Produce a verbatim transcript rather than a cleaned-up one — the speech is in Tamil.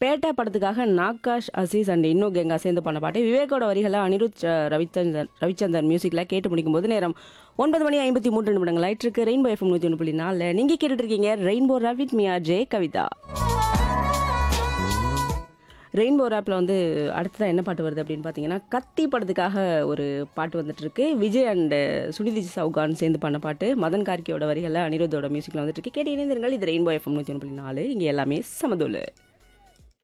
பேட்டா படத்துக்காக நாகாஷ் அசீஸ் அண்ட் இன்னோ கேங்கா சேர்ந்து பண்ண பாட்டு விவேக்கோட வரிகளை அனிருத் அஹ், ரவிச்சந்தர் ரவிச்சந்தர் மியூசிக்கில் கேட்டு முடிக்கும் போது நேரம் ஒன்பது மணி ஐம்பத்தி மூன்று நிமிடங்கள் ஆயிட்டு இருக்கு. ரெயின்போ எஃப்எம் நூற்றி ஒன்று புள்ளி நாலில் நீங்கள் கேட்டுட்டு இருக்கீங்க ரெயின்போ ராவித் மியா ஜே கவிதா. ரெயின்போ ரேப்பில் வந்து அடுத்ததாக என்ன பாட்டு வருது அப்படின்னு பார்த்தீங்கன்னா கத்தி படத்துக்காக ஒரு பாட்டு வந்துட்டு இருக்கு. விஜய் அண்ட் சுனிதி சவுகான் சேர்ந்து பண்ண பாட்டு. மதன் கார்கியோட வரிகளில் அனிருத்தோட மியூசிக்கில் வந்துட்டு இருக்கு. கேட்டு இணைந்திருங்கள். இது ரெயின்போ எஃப்எம் நூற்றி ஒன்று புள்ளி நாலு. இங்கே எல்லாமே சமதூளு.